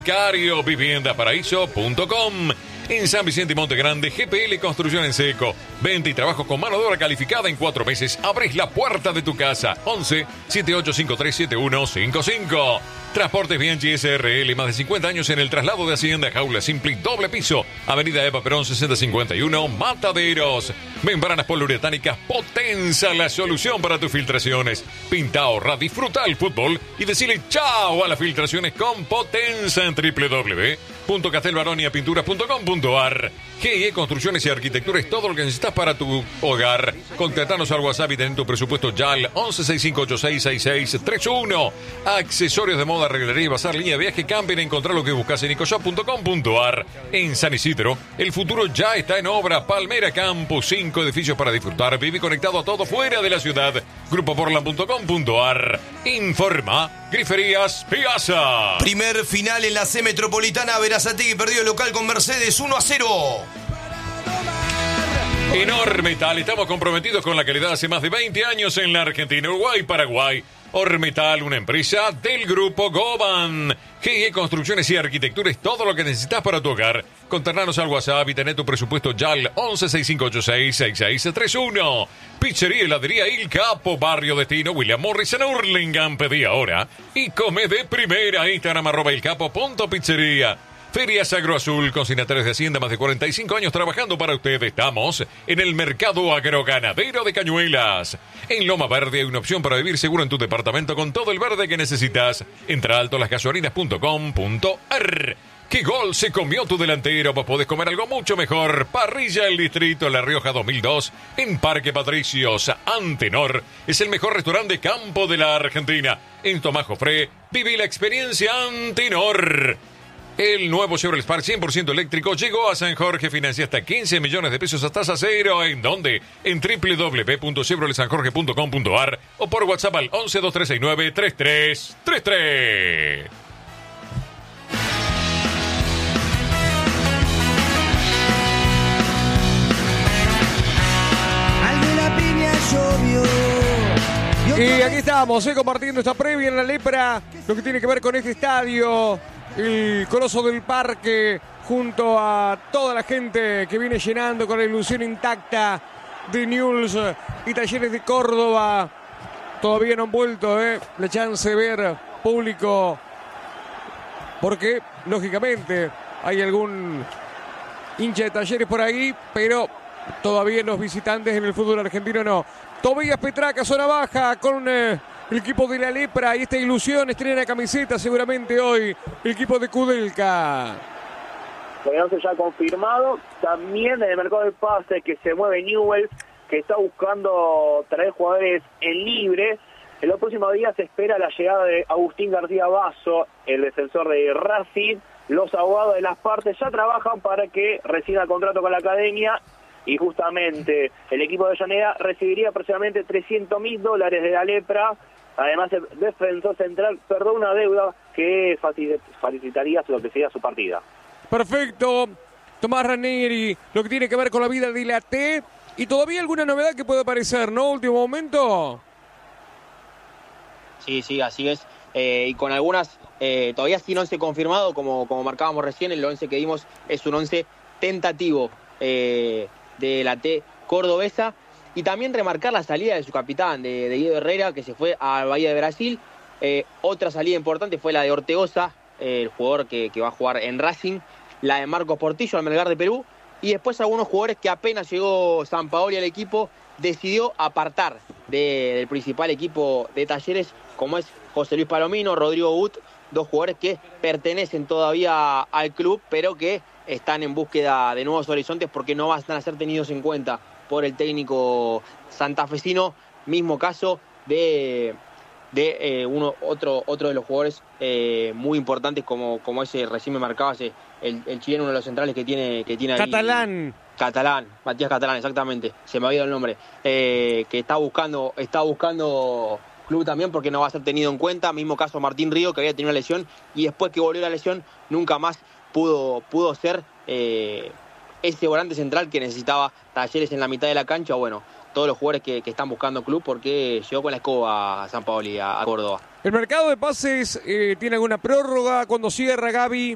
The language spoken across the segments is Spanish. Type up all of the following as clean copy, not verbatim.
CarioViviendaParaíso.com. En San Vicente y Monte Grande, GPL Construcción en Seco. Venta y trabajo con mano de obra calificada en 4 meses. Abrís la puerta de tu casa. 11 7853 7155. Transportes Bianchi SRL. Más de 50 años en el traslado de Hacienda. Jaula Simple doble piso. Avenida Eva Perón 6051. Mataderos. Membranas poliuretánicas Potenza. La solución para tus filtraciones. Pinta, ahorra, disfruta el fútbol y decirle chao a las filtraciones con Potenza en www.castelbaroniapinturas.com.ar. GIE Construcciones y Arquitectura es todo lo que necesitas para tu hogar. Contratanos al WhatsApp y ten tu presupuesto ya al 1165866631. Accesorios de moda, reglería y bazar, línea de viaje, camping. Encontrar lo que buscas en ecoshop.com.ar. En San Isidro, el futuro ya está en obra. Palmera Campus, 5 edificios para disfrutar. Vive conectado a todo fuera de la ciudad. Grupoportland.com.ar. Informa Griferías Piazza. Primer final en la C Metropolitana. Berazategui perdió el local con Mercedes 1-0. En Ormetal estamos comprometidos con la calidad hace más de 20 años en la Argentina, Uruguay y Paraguay. Ormetal, una empresa del grupo Goban. GIE Construcciones y Arquitectura es todo lo que necesitas para tu hogar. Contactanos al WhatsApp y tener tu presupuesto ya al 1165866631. Pizzería Heladería Il Capo, Barrio Destino, William Morris en Hurlingham. Pedí ahora y come de primera. Instagram @ilcapo.pizzería. Ferias Agroazul, consignatarios de Hacienda, más de 45 años trabajando para usted. Estamos en el mercado agroganadero de Cañuelas. En Loma Verde hay una opción para vivir seguro en tu departamento con todo el verde que necesitas. Entra a altolasgasolinas.com.ar. ¿Qué gol se comió tu delantero? Vos podés comer algo mucho mejor. Parrilla El Distrito, La Rioja 2002, en Parque Patricios. Antenor es el mejor restaurante de campo de la Argentina. En Tomás Jofré, viví la experiencia Antenor. El nuevo Chevrolet Spark 100% eléctrico llegó a San Jorge. Financia hasta 15 millones de pesos a tasa cero. ¿En dónde? En www.chevroletsanjorge.com.ar o por WhatsApp al 1123693333. Y aquí estamos, compartiendo esta previa en la Lepra, lo que tiene que ver con este estadio, el Coloso del Parque, junto a toda la gente que viene llenando con la ilusión intacta de Newell's y Talleres de Córdoba. Todavía no han vuelto la chance de ver público, porque lógicamente hay algún hincha de Talleres por ahí, pero todavía los visitantes en el fútbol argentino no. Tobías Petraca, zona baja, con el equipo de la Lepra y esta ilusión estrena camiseta seguramente hoy el equipo de Kudelka. El once ya confirmado. También en el mercado de pases que se mueve Newell's, que está buscando traer jugadores en libre. En los próximos días se espera la llegada de Agustín García Basso, el defensor de Racing. Los abogados de las partes ya trabajan para que reciba contrato con la academia. Y justamente el equipo de Avellaneda recibiría aproximadamente $300.000 de la Lepra. Además, el defensor central perdón una deuda que facilitaría lo que sería su partida. Perfecto. Tomás Ranieri, lo que tiene que ver con la vida de la T. Y todavía alguna novedad que puede aparecer, ¿no? Último momento. Sí, así es. Y con algunas, todavía sin 11 confirmado, como marcábamos recién, el 11 que dimos es un 11 tentativo de la T cordobesa. Y también remarcar la salida de su capitán, de Guido Herrera, que se fue a Bahía de Brasil. Otra salida importante fue la de Ortegoza, el jugador que va a jugar en Racing. La de Marcos Portillo al Melgar de Perú. Y después algunos jugadores que apenas llegó Sampaoli al equipo, decidió apartar del principal equipo de Talleres, como es José Luis Palomino, Rodrigo Gut, dos jugadores que pertenecen todavía al club, pero que están en búsqueda de nuevos horizontes porque no van a ser tenidos en cuenta por el técnico santafesino. Mismo caso de otro de los jugadores muy importantes, como ese recién me marcabas, el chileno, uno de los centrales que tiene Catalán. Catalán, Matías Catalán, exactamente, se me ha ido el nombre, que está buscando club también porque no va a ser tenido en cuenta. Mismo caso Martín Río, que había tenido una lesión y después que volvió la lesión nunca más pudo ser ese volante central que necesitaba Talleres en la mitad de la cancha. Bueno, todos los jugadores que están buscando club, porque llegó con la escoba a San Paoli, a Córdoba. ¿El mercado de pases tiene alguna prórroga? ¿Cuándo cierra, Gaby?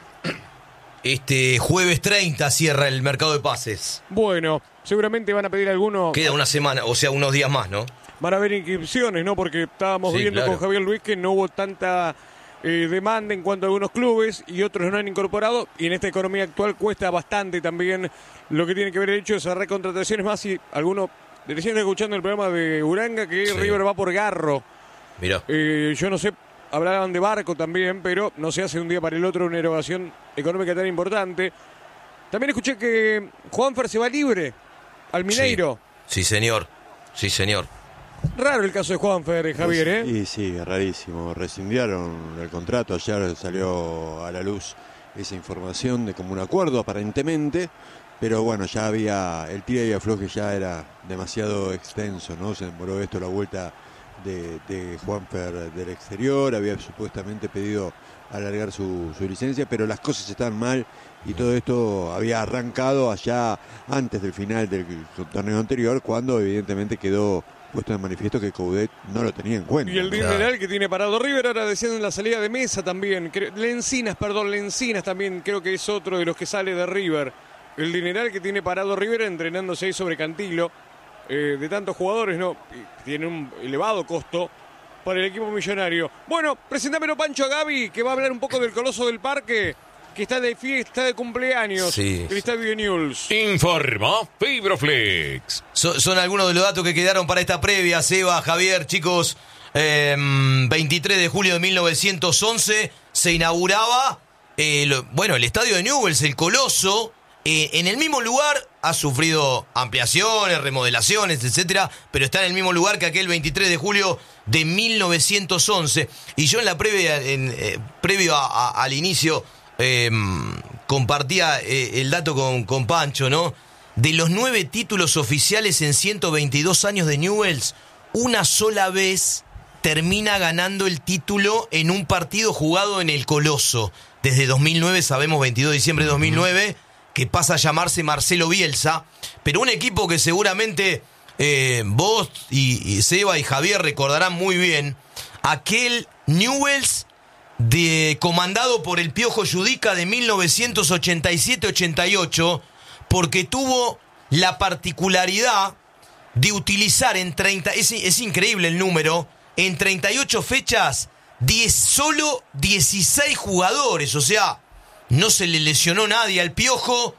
Este jueves 30 cierra el mercado de pases. Bueno, seguramente van a pedir alguno. Queda una semana, o sea, unos días más, ¿no? Van a haber inscripciones, ¿no? Porque estábamos viendo claro. con Javier Luis que no hubo tanta demanda en cuanto a algunos clubes y otros no han incorporado. Y en esta economía actual cuesta bastante también lo que tiene que ver el hecho de cerrar contrataciones más. Y algunos, recién escuchando el programa de Uranga, que Sí. River va por Garro. Mirá. Yo no sé, hablaban de Barco también, pero no se hace de un día para el otro una erogación económica tan importante. También escuché que Juanfer se va libre al Mineiro. Sí, señor. Sí, señor. Raro el caso de Juanfer, Javier, ¿eh? Y sí, rarísimo. Rescindieron el contrato. Ayer salió a la luz esa información de como un acuerdo, aparentemente. Pero bueno, ya había el tira y afloje, ya era demasiado extenso, ¿no? Se demoró esto la vuelta de Juanfer del exterior. Había supuestamente pedido alargar su licencia, pero las cosas estaban mal y todo esto había arrancado allá antes del final del torneo anterior, cuando evidentemente quedó puesto de manifiesto que Coudet no lo tenía en cuenta. Y el dineral que tiene parado River, ahora decían en la salida de Mesa también. Lencinas también creo que es otro de los que sale de River. El dineral que tiene parado River entrenándose ahí sobre Cantilo, de tantos jugadores, ¿no? Tiene un elevado costo para el equipo millonario. Bueno, presentámelo Pancho a Gaby, que va a hablar un poco del Coloso del Parque, que está de fiesta de cumpleaños, Sí. el estadio de Newell's. Informa Fibroflex. Son algunos de los datos que quedaron para esta previa, Seba, Javier, chicos. 23 de julio de 1911 se inauguraba el estadio de Newell's, el Coloso. En el mismo lugar, ha sufrido ampliaciones, remodelaciones, etcétera, pero está en el mismo lugar que aquel 23 de julio de 1911. Y yo en la previa, previo al inicio, compartía el dato con Pancho, ¿no? De los 9 títulos oficiales en 122 años de Newell's, una sola vez termina ganando el título en un partido jugado en el Coloso. Desde 2009, sabemos, 22 de diciembre de 2009, que pasa a llamarse Marcelo Bielsa, pero un equipo que seguramente vos y Seba y Javier recordarán muy bien, aquel Newell's comandado por el Piojo Judica de 1987-88, porque tuvo la particularidad de utilizar en 30, es increíble el número, en 38 fechas, solo 16 jugadores, o sea, no se le lesionó nadie al Piojo,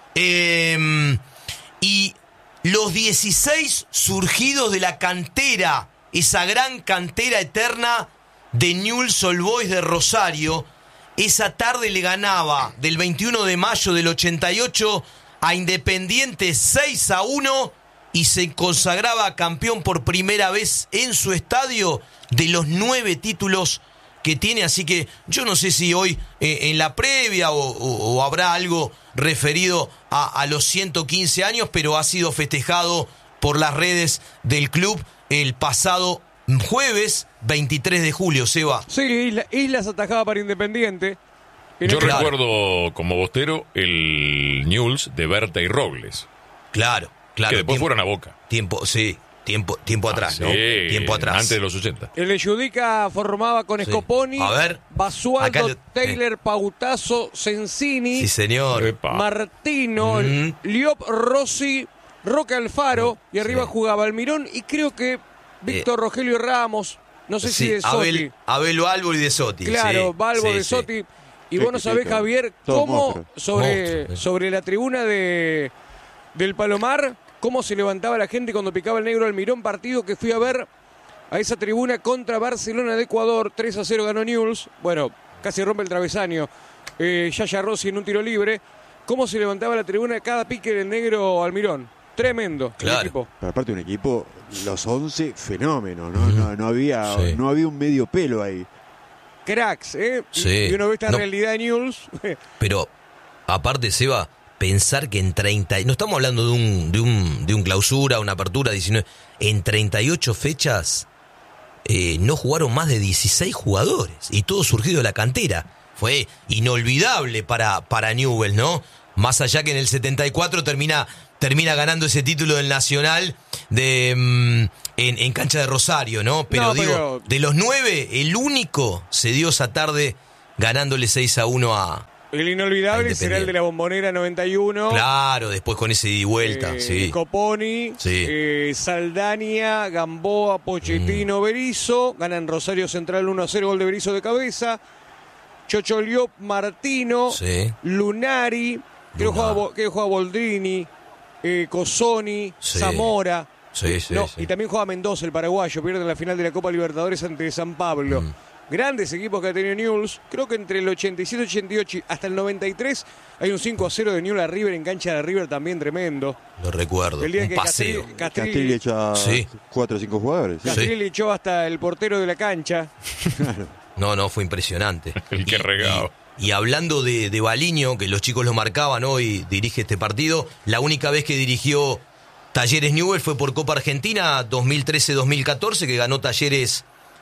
y los 16 surgidos de la cantera, esa gran cantera eterna de Newell's Old Boys de Rosario. Esa tarde le ganaba del 21 de mayo del 88 a Independiente 6-1 y se consagraba campeón por primera vez en su estadio de los 9 títulos que tiene. Así que yo no sé si hoy en la previa o habrá algo referido a los 115 años, pero ha sido festejado por las redes del club el pasado jueves 23 de julio, Seba. Sí, Islas atajaba para Independiente. Yo recuerdo como bostero el Newell's de Berta y Robles. Claro. Que después fueron a Boca. Tiempo atrás, ¿no? Sí, Tiempo atrás. antes de los 80. El de Judica formaba con Scoponi, A ver, Basualdo, Taylor, Pautazo, Sensini, Sí, señor. Epa. Martino, Liop, Rossi, Roque Alfaro, y arriba jugaba Almirón y creo que Víctor Rogelio Ramos, no sé si de Sotti. Abel Balbo y de Sotti. Claro, sí, Balbo sí, de sí. Sotti. Y vos no sabés, Javier, Todos cómo monstruos. sobre la tribuna del Palomar, cómo se levantaba la gente cuando picaba el negro Almirón, partido que fui a ver a esa tribuna contra Barcelona de Ecuador, 3-0 ganó Newell's, bueno, casi rompe el travesaño, Yaya Rossi en un tiro libre, cómo se levantaba la tribuna cada pique del negro Almirón, tremendo Claro. el equipo. Pero aparte un equipo, los 11 fenómenos, ¿no? No había un medio pelo ahí. Cracks, ¿eh? Sí. Y uno ve esta No. realidad de Newell's. Pero, aparte, Seba, pensar que en 30... No estamos hablando de un clausura, una apertura, 19... En 38 fechas no jugaron más de 16 jugadores. Y todo surgido de la cantera. Fue inolvidable para Newell's, ¿no? Más allá que en el 74 termina termina ganando ese título del Nacional en cancha de Rosario, ¿no? Pero digo, de los 9, el único se dio esa tarde ganándole 6-1 a... El inolvidable será el de la Bombonera 91. Claro, después con ese ida y vuelta, sí. Coponi, sí. Saldania, Gamboa, Pochettino, Berizzo. Ganan Rosario Central 1-0, gol de Berizzo de cabeza. Chocholiop, Martino, sí. Lunari, que juega Boldrini, Cossoni, sí. Zamora. Sí, Y también juega Mendoza, el paraguayo. Pierde en la final de la Copa Libertadores ante San Pablo. Grandes equipos que ha tenido Newell's. Creo que entre el 87, 88 hasta el 93 hay un 5-0 de Newell's a River en cancha de River también tremendo. Lo recuerdo, el día un que paseo. Castrilli echó a 4 o 5 jugadores. Castrilli echó hasta el portero de la cancha. No, fue impresionante. El que regado. Y hablando de Baliño, que los chicos lo marcaban, hoy dirige este partido, la única vez que dirigió Talleres Newell's fue por Copa Argentina 2013-2014, que ganó Talleres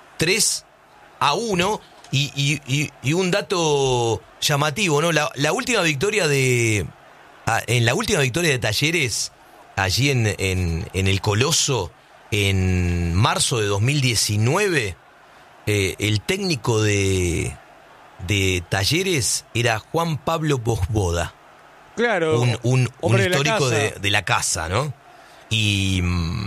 3-1. Y un dato llamativo, ¿no? La última victoria en la última victoria de Talleres, allí en el Coloso, en marzo de 2019, el técnico de Talleres era Juan Pablo Bosboda. Claro. Un histórico de la casa, ¿no? Y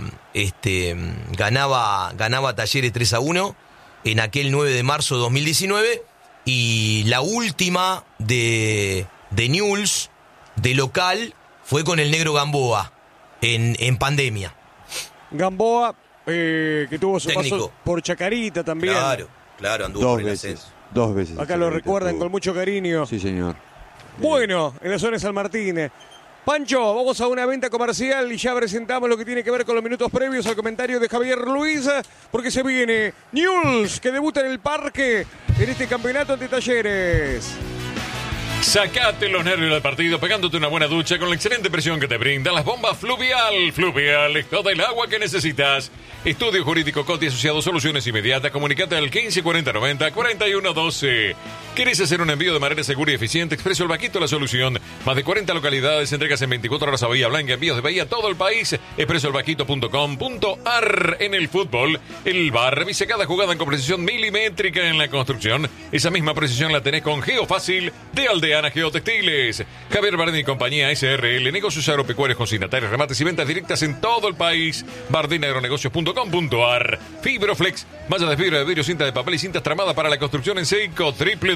ganaba Talleres 3-1 en aquel 9 de marzo de 2019. Y la última de Newell's, de local, fue con el negro Gamboa en pandemia. Gamboa, que tuvo su técnico. Paso por Chacarita también. Claro, anduvo por el ascenso. 2 veces. Acá lo recuerdan con mucho cariño. Sí, señor. Bueno, en la zona de San Martín. Pancho, vamos a una venta comercial y ya presentamos lo que tiene que ver con los minutos previos al comentario de Javier Luis, porque se viene Newell's, que debuta en el Parque en este campeonato ante Talleres. Sacate los nervios del partido pegándote una buena ducha con la excelente presión que te brindan las bombas Fluvial. Fluvial es todo el agua que necesitas. Estudio Jurídico Coti Asociado, soluciones inmediatas. Comunicate al 154090-4112. ¿Querés hacer un envío de manera segura y eficiente? Expreso El Vaquito, la solución. Más de 40 localidades, entregas en 24 horas a Bahía Blanca, envíos de Bahía a todo el país. expresoelvaquito.com.ar. En el fútbol, el VAR revisa cada jugada con precisión milimétrica. En la construcción, esa misma precisión la tenés con Geofácil de Aldeana Geotextiles. Javier Bardini y compañía SRL, negocios agropecuarios, consignatarios, remates y ventas directas en todo el país. bardinaagronegocios.com.ar. Fibroflex, malla de fibra de vidrio, cinta de papel y cintas tramadas para la construcción en seco.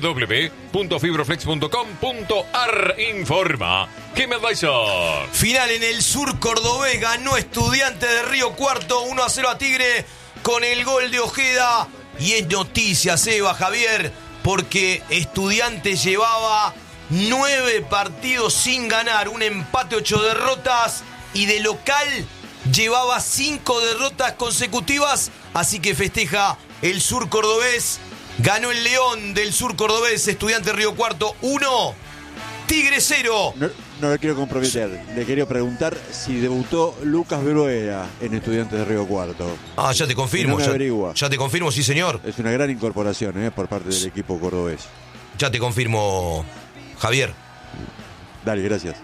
www.fibroflex.com.ar. Informa Kim Advisor. Final en el sur cordobés, ganó Estudiantes de Río Cuarto 1-0 a Tigre con el gol de Ojeda. Y es noticia, Seba, Javier, porque Estudiantes llevaba 9 partidos sin ganar, un empate, 8 derrotas, y de local llevaba 5 derrotas consecutivas, así que festeja el sur cordobés. Ganó el León del sur cordobés, Estudiantes Río Cuarto 1, Tigre 0. No le quiero comprometer, le quería preguntar si debutó Lucas Bruera en Estudiantes de Río Cuarto. Ya te confirmo. Si no me averigua. Ya te confirmo, sí señor. Es una gran incorporación por parte del equipo cordobés. Ya te confirmo, Javier. Dale, gracias.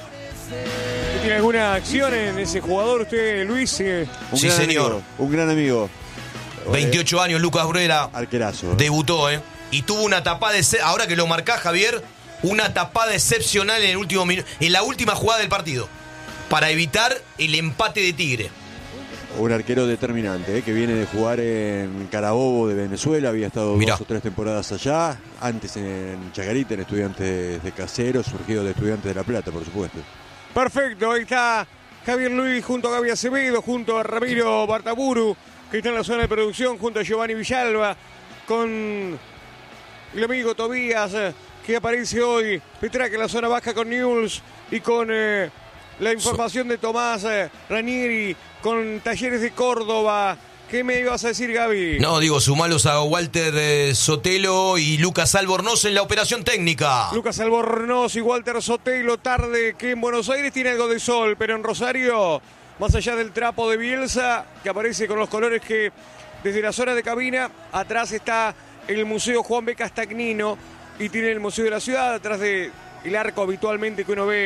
¿Tiene alguna acción en ese jugador usted, Luis? Sí, señor. Amigo, un gran amigo. 28 años, Lucas Bruera. Arquerazo. Debutó, y tuvo una tapada ahora que lo marcás, Javier, una tapada excepcional en el último minuto, en la última jugada del partido, para evitar el empate de Tigre. Un arquero determinante, que viene de jugar en Carabobo de Venezuela, había estado 2 o 3 temporadas allá, antes en Chacarita, en Estudiantes de Caseros, surgido de Estudiantes de La Plata, por supuesto. Perfecto, ahí está Javier Luis junto a Gaby Acevedo, junto a Ramiro Bartaburu, que está en la zona de producción, junto a Giovanni Villalba, con el amigo Tobías, que aparece hoy, Petraca en la zona baja con Newell's, y con la información de Tomás Ranieri, con Talleres de Córdoba. ¿Qué me ibas a decir, Gaby? No, digo, sumalos a Walter Sotelo y Lucas Albornoz en la operación técnica. Lucas Albornoz y Walter Sotelo, tarde que en Buenos Aires tiene algo de sol, pero en Rosario, más allá del trapo de Bielsa, que aparece con los colores que desde la zona de cabina, atrás está el Museo Juan B. Castagnino y tiene el Museo de la Ciudad, atrás del arco habitualmente que uno ve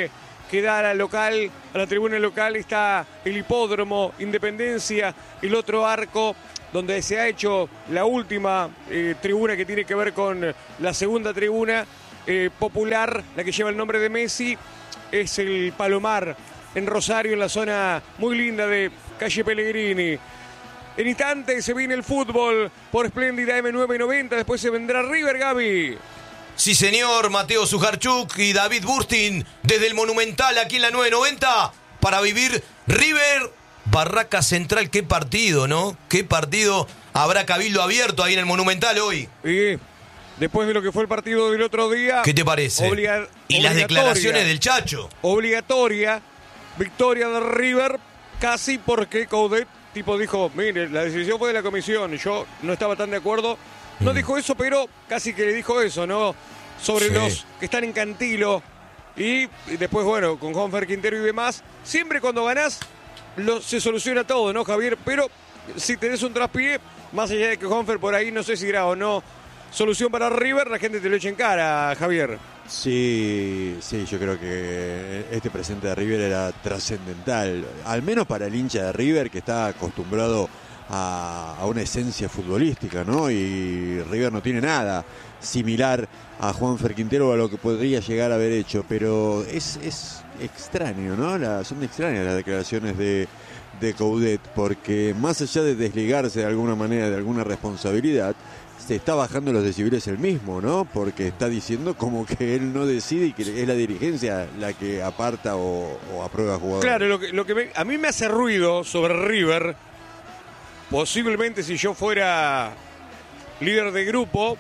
que da a la tribuna local, está el hipódromo Independencia, el otro arco donde se ha hecho la última tribuna que tiene que ver con la segunda tribuna popular, la que lleva el nombre de Messi, es el Palomar en Rosario, en la zona muy linda de calle Pellegrini. En instantes se viene el fútbol por Espléndida M990, después se vendrá River, Gaby. Sí, señor, Mateo Sujarchuk y David Burstin desde el Monumental aquí en la 990 para vivir River Barraca Central. Qué partido, ¿no? Qué partido. Habrá cabildo abierto ahí en el Monumental hoy. Y después de lo que fue el partido del otro día. ¿Qué te parece? Y las declaraciones del Chacho. Obligatoria victoria de River, casi porque Coudet tipo dijo, mire, la decisión fue de la comisión, yo no estaba tan de acuerdo. No dijo eso, pero casi que le dijo eso, ¿no? Sobre los que están en Cantilo. Y después, bueno, con Juanfer Quintero y demás. Siempre cuando ganás, se soluciona todo, ¿no, Javier? Pero si tenés un traspié, más allá de que Juanfer por ahí no sé si era o no solución para River, la gente te lo echa en cara, Javier. Sí, yo creo que este presente de River era trascendental. Al menos para el hincha de River, que está acostumbrado a una esencia futbolística, ¿no? Y River no tiene nada similar a Juanfer Quintero o a lo que podría llegar a haber hecho, pero es extraño, ¿no? Son extrañas las declaraciones de Coudet, porque más allá de desligarse de alguna manera de alguna responsabilidad, se está bajando los decibeles él mismo, ¿no? Porque está diciendo como que él no decide y que es la dirigencia la que aparta o aprueba jugadores. Claro, lo que a mí me hace ruido sobre River, posiblemente si yo fuera líder de grupo,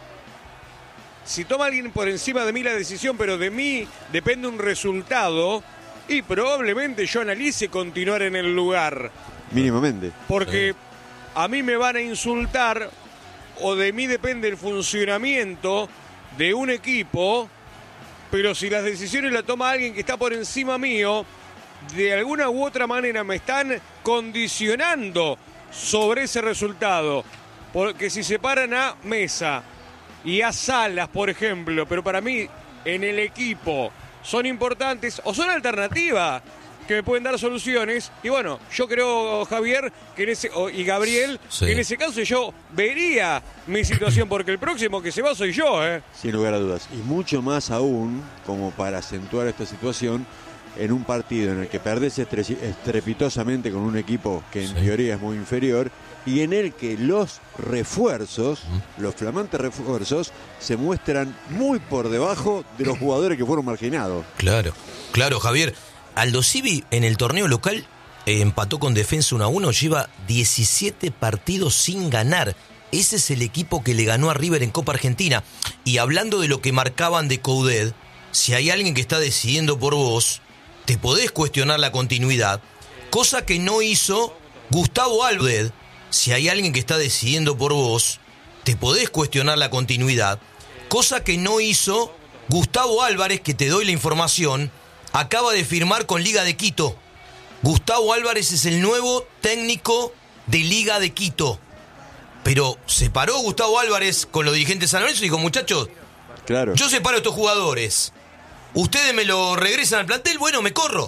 si toma alguien por encima de mí la decisión, pero de mí depende un resultado, y probablemente yo analice continuar en el lugar. Mínimamente. Porque a mí me van a insultar, o de mí depende el funcionamiento de un equipo, pero si las decisiones las toma alguien que está por encima mío, de alguna u otra manera me están condicionando sobre ese resultado. Porque si se paran a Mesa y a Salas, por ejemplo, pero para mí en el equipo son importantes o son alternativas que me pueden dar soluciones, y bueno, yo creo, Javier, que y Gabriel, que en ese caso yo vería mi situación, porque el próximo que se va soy yo, Sin lugar a dudas, y mucho más aún, como para acentuar esta situación, en un partido en el que perdés estrepitosamente con un equipo que en teoría es muy inferior, y en el que los refuerzos, los flamantes refuerzos, se muestran muy por debajo de los jugadores que fueron marginados. Claro, Javier. Aldo Civi en el torneo local empató con Defensa 1-1, lleva 17 partidos sin ganar. Ese es el equipo que le ganó a River en Copa Argentina. Y hablando de lo que marcaban de Coudet, si hay alguien que está decidiendo por vos, te podés cuestionar la continuidad, cosa que no hizo Gustavo Álvarez. Si hay alguien que está decidiendo por vos, te podés cuestionar la continuidad, cosa que no hizo Gustavo Álvarez, que te doy la información, acaba de firmar con Liga de Quito. Gustavo Álvarez es el nuevo técnico de Liga de Quito. Pero se paró Gustavo Álvarez con los dirigentes de San Lorenzo y dijo, muchachos, yo separo a estos jugadores. Ustedes me lo regresan al plantel, bueno, me corro.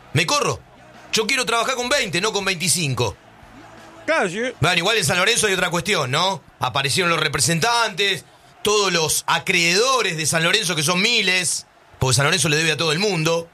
Yo quiero trabajar con 20, no con 25. Claro, sí. Bueno, igual en San Lorenzo hay otra cuestión, ¿no? Aparecieron los representantes, todos los acreedores de San Lorenzo, que son miles, porque San Lorenzo le debe a todo el mundo.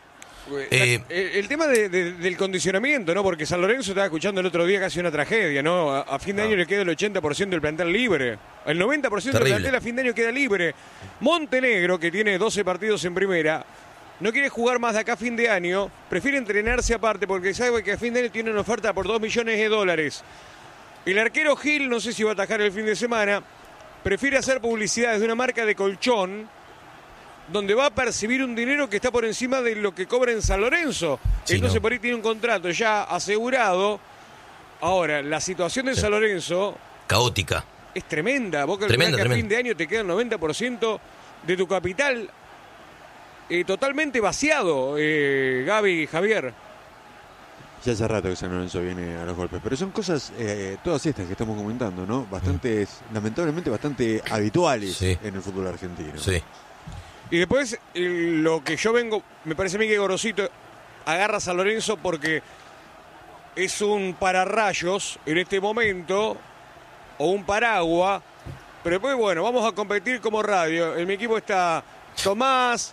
El tema del condicionamiento, ¿no? Porque San Lorenzo, estaba escuchando el otro día, casi una tragedia, ¿no? A fin de año le queda el 80% del plantel libre. El 90% del plantel a fin de año queda libre. Montenegro, que tiene 12 partidos en primera, no quiere jugar más de acá a fin de año, prefiere entrenarse aparte porque sabe que a fin de año tiene una oferta por $2 millones. El arquero Gil, no sé si va a atajar el fin de semana, prefiere hacer publicidades de una marca de colchón donde va a percibir un dinero que está por encima de lo que cobra en San Lorenzo. Entonces por ahí tiene un contrato ya asegurado. Ahora, la situación de San Lorenzo... caótica. Es tremenda. Vos calculás que a fin de año te queda el 90% de tu capital totalmente vaciado, Gaby y Javier. Ya hace rato que San Lorenzo viene a los golpes, pero son cosas, todas estas que estamos comentando, ¿no? Lamentablemente bastante habituales en el fútbol argentino. Sí. Y después, lo que yo vengo, me parece a mí que Gorosito agarra a San Lorenzo porque es un pararrayos en este momento, o un paraguas, pero después, bueno, vamos a competir como radio. En mi equipo está Tomás,